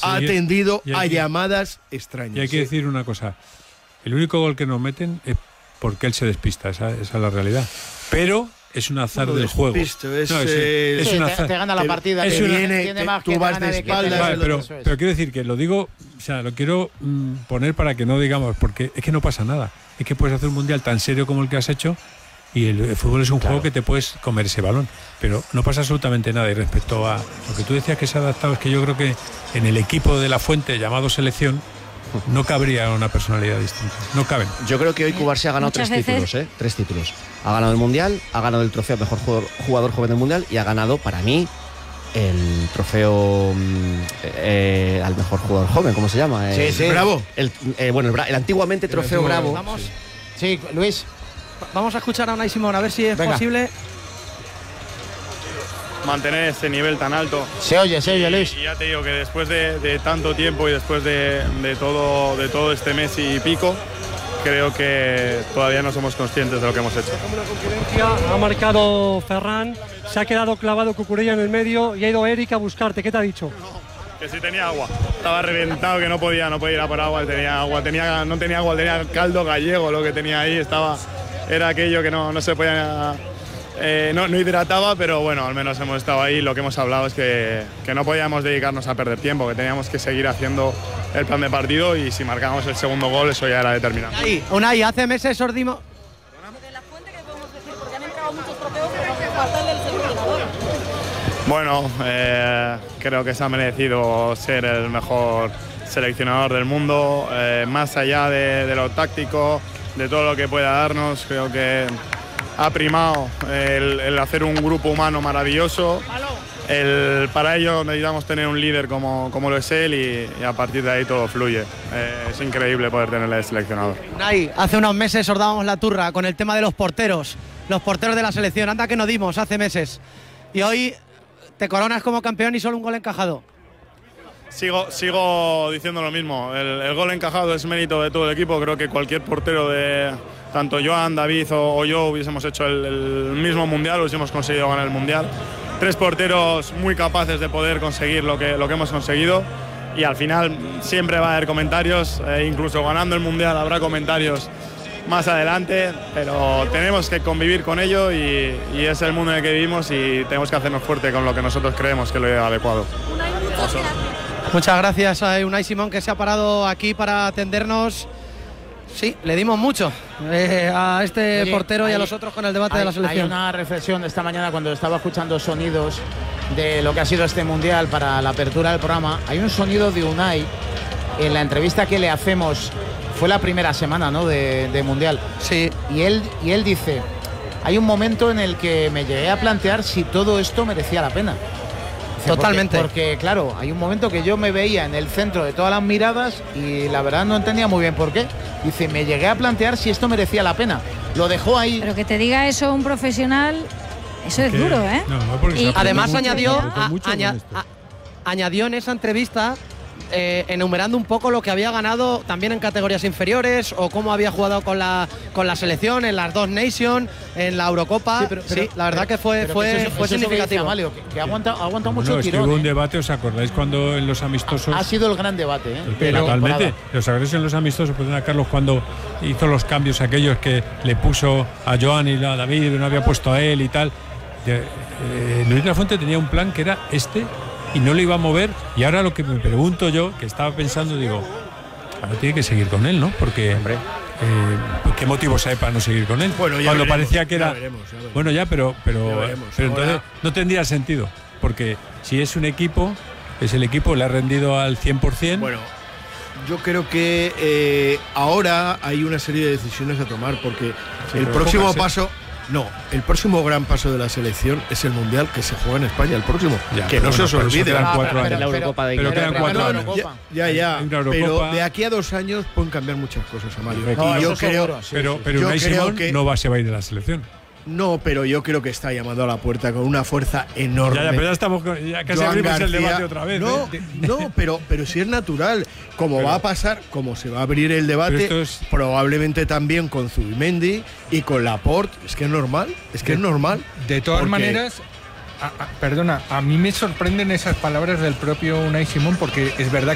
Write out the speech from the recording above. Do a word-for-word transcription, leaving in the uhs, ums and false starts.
ha atendido y, y a llamadas extrañas. Y hay que decir una cosa, el único gol que nos meten es porque él se despista, esa, esa es la realidad. Pero es un azar no del juego. Es, no, es, eh, es sí, un azar. Te, te gana la partida. Es te una, viene, te, más tú que vas de espaldas. Vale, pero, pero quiero decir que lo digo, o sea, lo quiero mmm, poner para que no digamos, porque es que no pasa nada. Es que puedes hacer un mundial tan serio como el que has hecho y el, el fútbol es un claro. juego que te puedes comer ese balón, pero no pasa absolutamente nada. Y respecto a lo que tú decías que se ha adaptado, es que yo creo que en el equipo de la Fuente llamado selección no cabría una personalidad distinta. No caben. Yo creo que hoy Cubarsí ha ganado Muchas tres veces. títulos, ¿eh? Tres títulos. Ha ganado el Mundial, ha ganado el trofeo Mejor Jugador, jugador Joven del Mundial y ha ganado, para mí, el trofeo eh, al Mejor Jugador Joven, ¿cómo se llama? Sí, el, sí. Bravo. El, eh, bueno, el, el antiguamente trofeo el Bravo. Vamos. Sí. sí, Luis. Vamos a escuchar a Unai Simón, a ver si es Venga. posible mantener este nivel tan alto. Se oye, se oye, Luis. Y, y ya te digo que después de, de tanto tiempo y después de, de, todo, de todo este mes y pico, creo que todavía no somos conscientes de lo que hemos hecho. Ha marcado Ferran, se ha quedado clavado Cucurella en el medio y ha ido Eric a buscarte. ¿Qué te ha dicho? No, que sí tenía agua. Estaba reventado, que no podía, no podía ir a por agua. Tenía agua, tenía, no tenía agua, tenía caldo gallego lo que tenía ahí. Estaba, era aquello que no, no se podía... Eh, no, no hidrataba, pero bueno, al menos hemos estado ahí. Lo que hemos hablado es que, que no podíamos dedicarnos a perder tiempo, que teníamos que seguir haciendo el plan de partido y si marcábamos el segundo gol eso ya era determinante. Unai, Unai, hace meses os dimos... De la Fuente, ¿qué podemos decir? Porque han entrado muchos trofeos, pero falta el seleccionador. Bueno, eh, creo que se ha merecido ser el mejor seleccionador del mundo, eh, más allá de, de lo táctico, de todo lo que pueda darnos. Creo que ha primado el, el hacer un grupo humano maravilloso. El, para ello necesitamos tener un líder como, como lo es él y, y a partir de ahí todo fluye. Eh, es increíble poder tenerle de seleccionador. Unai, hace unos meses os dábamos la turra con el tema de los porteros, los porteros de la selección. Anda que no dimos hace meses. Y hoy te coronas como campeón y solo un gol encajado. Sigo, sigo diciendo lo mismo. El, el gol encajado es mérito de todo el equipo. Creo que cualquier portero de... Tanto Joan, David o, o yo hubiésemos hecho el, el mismo mundial, hubiésemos conseguido ganar el mundial. Tres porteros muy capaces de poder conseguir lo que, lo que hemos conseguido y al final siempre va a haber comentarios, eh, incluso ganando el mundial habrá comentarios más adelante, pero tenemos que convivir con ello y, y es el mundo en el que vivimos y tenemos que hacernos fuerte con lo que nosotros creemos que es lo adecuado. Muchas gracias a Unai Simón, que se ha parado aquí para atendernos. Sí, le dimos mucho eh, a este Oye, portero y hay, a los otros con el debate hay, de la selección. Hay una reflexión esta mañana cuando estaba escuchando sonidos de lo que ha sido este mundial para la apertura del programa. Hay un sonido de Unai en la entrevista que le hacemos, fue la primera semana, ¿no?, de, de mundial. Sí. Y él, y él dice, hay un momento en el que me llegué a plantear si todo esto merecía la pena. Totalmente. Porque, porque, claro, hay un momento que yo me veía en el centro de todas las miradas y la verdad no entendía muy bien por qué. Dice, me llegué a plantear si esto merecía la pena. Lo dejó ahí. Pero que te diga eso un profesional, eso es duro, ¿eh? No, no, porque y además mucho, añadió, a, aña, a, añadió en esa entrevista eh, enumerando un poco lo que había ganado también en categorías inferiores o cómo había jugado con la con la selección en las dos Nations, en la Eurocopa. Sí, pero, pero, sí la verdad pero, que fue fue, eso, fue eso significativo. Amalio, que, que aguanta, aguanta bueno, mucho es tirón. Que hubo ¿eh? un debate, ¿os acordáis cuando en los amistosos? Ha, ha sido el gran debate, ¿eh? Pero, totalmente. ¿Os acordáis en los amistosos, perdona Carlos, cuando hizo los cambios aquellos que le puso a Joan y a David, no había puesto a él y tal? Eh, eh, Luis de la Fuente tenía un plan que era este y no le iba a mover, y ahora lo que me pregunto yo, que estaba pensando, digo, ahora tiene que seguir con él, ¿no? Porque eh, ¿qué motivos hay para no seguir con él? Bueno, ya cuando veremos, parecía que era ya veremos, ya veremos. Bueno, ya, pero pero, veremos, pero ahora... entonces no tendría sentido, porque si es un equipo, es el equipo, le ha rendido al cien por ciento. Bueno, yo creo que eh, ahora hay una serie de decisiones a tomar, porque sí, el próximo pocas, paso... No, el próximo gran paso de la selección es el Mundial que se juega en España, el próximo. Ya, que no se os olvide. Quedan cuatro años. La Eurocopa de pero quedan cuatro años. Ya, ya, ya. Pero de aquí a dos años pueden cambiar muchas cosas, Amalio. No, y yo creo, seguro, sí, pero sí, pero yo Unai creo Simón que no va, se va a ir de la selección. No, pero yo creo que está llamando a la puerta con una fuerza enorme. Ya, ya, pero ya estamos, ya casi Joan abrimos García, el debate otra vez. No, ¿eh? no, pero, pero si es natural. Como pero, va a pasar, como se va a abrir el debate, es... probablemente también con Zubimendi y con Laporte. Es que es normal, es que de, es normal. De todas porque... maneras, a, a, perdona, a mí me sorprenden esas palabras del propio Unai Simón, porque es verdad